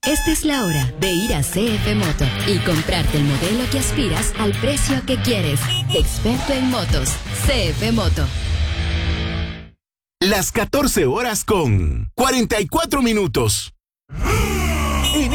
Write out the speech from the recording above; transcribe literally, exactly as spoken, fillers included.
Esta es la hora de ir a C F Moto y comprarte el modelo que aspiras al precio que quieres. Experto en motos, C F Moto. Las catorce horas con cuarenta y cuatro minutos.